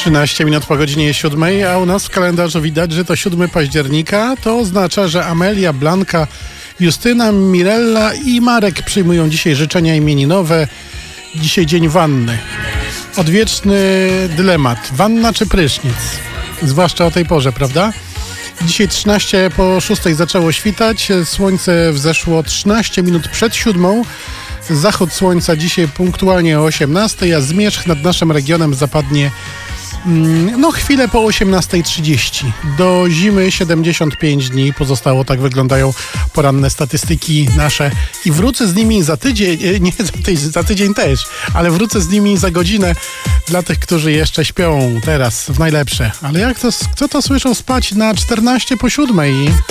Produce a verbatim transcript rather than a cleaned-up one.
trzynaście minut po godzinie siódmej, a u nas w kalendarzu widać, że to siódmego października. To oznacza, że Amelia, Blanka, Justyna, Mirella i Marek przyjmują dzisiaj życzenia imieninowe. Dzisiaj dzień wanny. Odwieczny dylemat. Wanna czy prysznic? Zwłaszcza o tej porze, prawda? Dzisiaj trzynaście po szóstej zaczęło świtać. Słońce wzeszło trzynaście minut przed siódmą. Zachód słońca dzisiaj punktualnie o osiemnastej, a zmierzch nad naszym regionem zapadnie no chwilę po osiemnastej trzydzieści. Do zimy siedemdziesiąt pięć dni pozostało, tak wyglądają poranne statystyki nasze. I wrócę z nimi za tydzień, nie za tydzień, za tydzień też, ale wrócę z nimi za godzinę dla tych, którzy jeszcze śpią teraz w najlepsze. Ale jak to, co to słyszą spać na czternaście po siódmej?